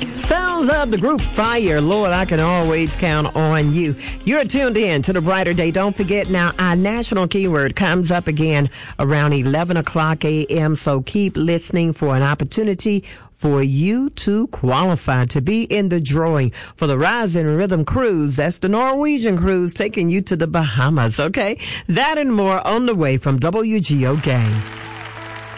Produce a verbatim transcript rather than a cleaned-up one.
Sounds of the group Fire. Lord, I can always count on you. You're tuned in to the Brighter Day. Don't forget now, our national keyword comes up again around eleven o'clock a.m. So keep listening for an opportunity for you to qualify to be in the drawing for the Rise and Rhythm Cruise. That's the Norwegian cruise taking you to the Bahamas, okay? That and more on the way from W G O Gang.